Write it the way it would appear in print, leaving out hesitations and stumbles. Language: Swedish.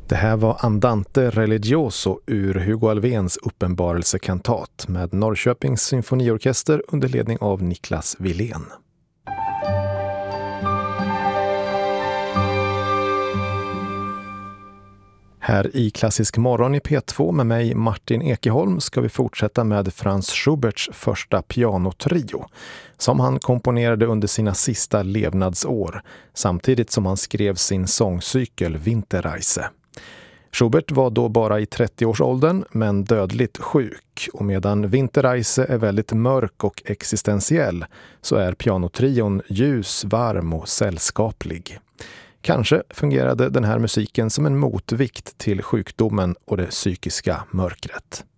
Det här var Andante Religioso ur Hugo Alfvéns uppenbarelsekantat med Norrköpings symfoniorkester under ledning av Niklas Wilén. Här i Klassisk morgon i P2 med mig Martin Ekeholm ska vi fortsätta med Franz Schuberts första pianotrio som han komponerade under sina sista levnadsår samtidigt som han skrev sin sångcykel Winterreise. Schubert var då bara i 30-årsåldern men dödligt sjuk, och medan Winterreise är väldigt mörk och existentiell så är pianotrion ljus, varm och sällskaplig. Kanske fungerade den här musiken som en motvikt till sjukdomen och det psykiska mörkret.